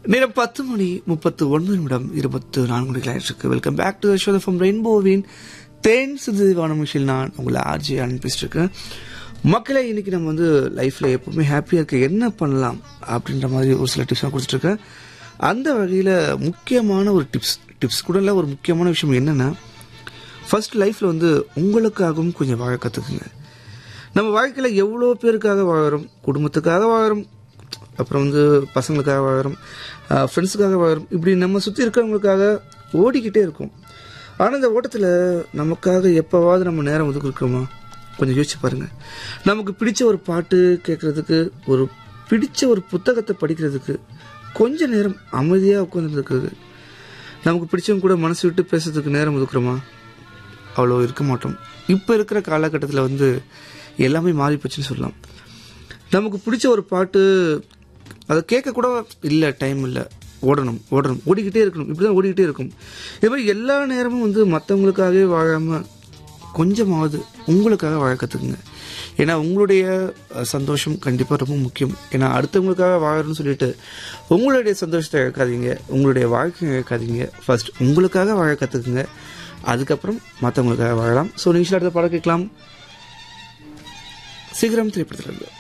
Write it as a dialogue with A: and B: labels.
A: நேரம் 10:39 welcome back to show from ரெயின்போவின் தேன் சிந்துவான மிஷில். நான் உங்களை ஆர்ஜி அனுப்பிச்சிட்டு இருக்கேன். மக்களை இன்னைக்கு நம்ம லைஃப்ல எப்பவுமே ஹாப்பியா இருக்க என்ன பண்ணலாம் அப்படின்ற மாதிரி ஒரு சில டிப்ஸ் கொடுத்துட்டு இருக்கேன். அந்த வகையில் முக்கியமான ஒரு டிப்ஸ் கூட இல்லை, ஒரு முக்கியமான விஷயம் என்னன்னா, ஃபர்ஸ்ட் லைஃப்ல உங்களுக்காகவும் கொஞ்சம் வாழ கற்றுக்குங்க. நம்ம வாழ்க்கையில் எவ்வளோ பேருக்காக வாழறோம், குடும்பத்துக்காக வாழறோம், அப்புறம் பசங்களுக்காக வாழறோம், ஃப்ரெண்ட்ஸுக்காக வாழறோம், இப்படி நம்ம சுற்றி இருக்கிறவங்களுக்காக ஓடிக்கிட்டே இருக்கோம். ஆனால் இந்த ஓட்டத்தில் நமக்காக எப்போவாவது நம்ம நேரம் ஒதுக்கிருக்கோமா? கொஞ்சம் யோசிச்சு பாருங்கள். நமக்கு பிடிச்ச ஒரு பாட்டு கேட்குறதுக்கு, ஒரு பிடிச்ச ஒரு புத்தகத்தை படிக்கிறதுக்கு, கொஞ்ச நேரம் அமைதியாக உட்காந்துருக்கு, நமக்கு பிடிச்சவங்க கூட மனசு விட்டு பேசுறதுக்கு நேரம் ஒதுக்குறோமா? அவ்வளோ இருக்க மாட்டோம். இப்போ இருக்கிற காலகட்டத்தில் எல்லாமே மாறி போச்சுன்னு சொல்லலாம். நமக்கு பிடிச்ச ஒரு பாட்டு அதை கேட்க கூட இல்லை, டைம் இல்லை, ஓடணும் ஓடிக்கிட்டே இருக்கணும், இப்படி தான் ஓடிக்கிட்டே இருக்கும். இதே மாதிரி எல்லா நேரமும் மற்றவங்களுக்காகவே வாழாமல் கொஞ்சமாவது உங்களுக்காக வாழ கற்றுக்குங்க. ஏன்னா உங்களுடைய சந்தோஷம் கண்டிப்பாக ரொம்ப முக்கியம். ஏன்னா அடுத்தவங்களுக்காக வாழணும்னு சொல்லிட்டு உங்களுடைய சந்தோஷத்தை இழக்காதீங்க, உங்களுடைய வாழ்க்கையை இழக்காதீங்க. ஃபர்ஸ்ட் உங்களுக்காக வாழ கற்றுக்குங்க, அதுக்கப்புறம் மற்றவங்களுக்காக வாழலாம். ஸோ நீங்கள் அடுத்த பாடம் கேட்கலாம். சீக்கிரம் திரைப்படத்தில்